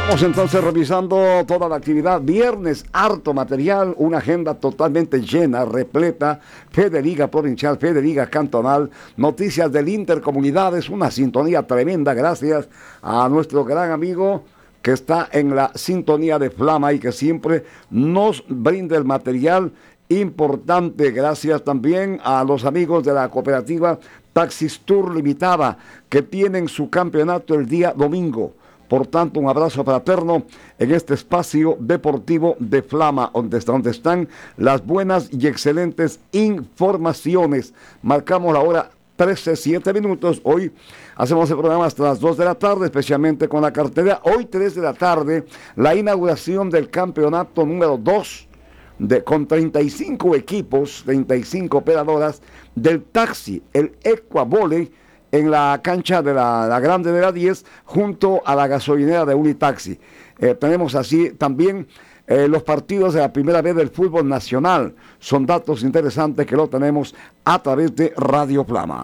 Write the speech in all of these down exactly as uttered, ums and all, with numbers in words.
Vamos entonces revisando toda la actividad. Viernes, harto material, una agenda totalmente llena, repleta. Federica Provincial, Federica Cantonal, noticias del Intercomunidades, una sintonía tremenda. Gracias a nuestro gran amigo que está en la sintonía de Flama y que siempre nos brinda el material importante. Gracias también a los amigos de la cooperativa Taxis Tour Limitada que tienen su campeonato el día domingo. Por tanto, un abrazo fraterno en este espacio deportivo de Flama, donde, donde están las buenas y excelentes informaciones. Marcamos la hora trece, siete minutos. Hoy hacemos el programa hasta las dos de la tarde, especialmente con la cartera. Hoy, tres de la tarde, la inauguración del campeonato número dos, de, con treinta y cinco equipos, treinta y cinco operadoras del taxi, el Equavolley, en la cancha de la, la Grande de la diez, junto a la gasolinera de Unitaxi. Eh, tenemos así también eh, los partidos de la primera vez del fútbol nacional. Son datos interesantes que lo tenemos a través de Radio Flama.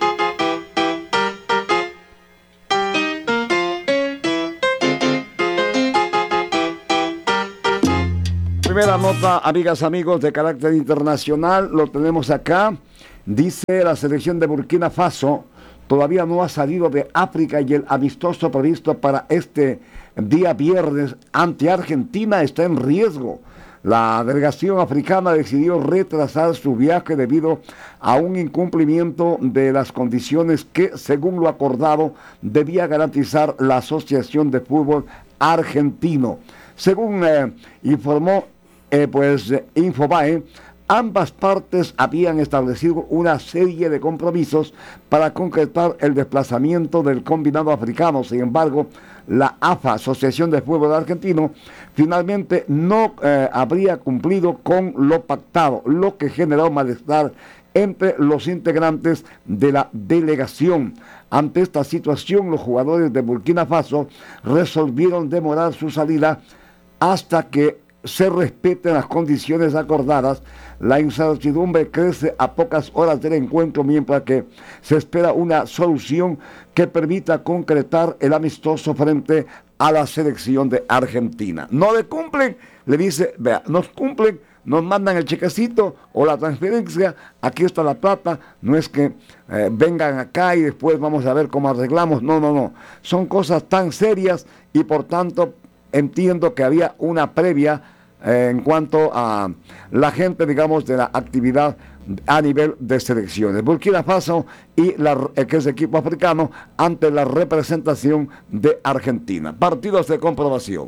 Primera nota, amigas, amigos, de carácter internacional, lo tenemos acá. Dice la selección de Burkina Faso, todavía no ha salido de África y el amistoso previsto para este día viernes ante Argentina está en riesgo. La delegación africana decidió retrasar su viaje debido a un incumplimiento de las condiciones que, según lo acordado, debía garantizar la Asociación de Fútbol Argentino. Según eh, informó eh, pues, Infobae, ambas partes habían establecido una serie de compromisos para concretar el desplazamiento del combinado africano. Sin embargo, la A F A, Asociación de Fútbol Argentino, finalmente no eh, habría cumplido con lo pactado, lo que generó malestar entre los integrantes de la delegación. Ante esta situación, los jugadores de Burkina Faso resolvieron demorar su salida hasta que se respeten las condiciones acordadas. La incertidumbre crece a pocas horas del encuentro, mientras que se espera una solución que permita concretar el amistoso frente a la selección de Argentina. No le cumplen, le dice, vea, nos cumplen, nos mandan el chequecito o la transferencia, aquí está la plata, no es que eh, vengan acá y después vamos a ver cómo arreglamos, no, no, no, son cosas tan serias y por tanto entiendo que había una previa eh, en cuanto a la gente, digamos, de la actividad a nivel de selecciones. Burkina Faso y la, eh, que es equipo africano ante la representación de Argentina. Partidos de comprobación.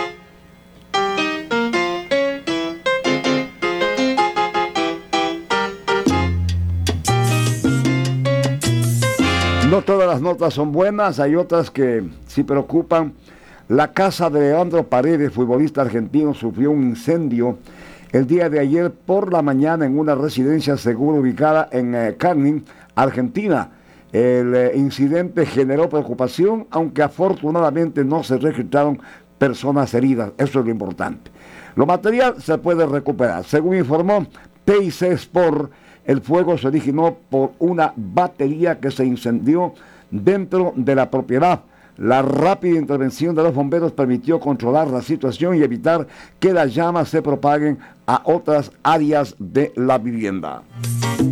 No todas las notas son buenas, hay otras que sí preocupan. La casa de Leandro Paredes, futbolista argentino, sufrió un incendio el día de ayer por la mañana en una residencia segura ubicada en eh, Canning, Argentina. El eh, incidente generó preocupación, aunque afortunadamente no se registraron personas heridas. Eso es lo importante. Lo material se puede recuperar. Según informó T I C Sport, el fuego se originó por una batería que se incendió dentro de la propiedad. La rápida intervención de los bomberos permitió controlar la situación y evitar que las llamas se propaguen a otras áreas de la vivienda.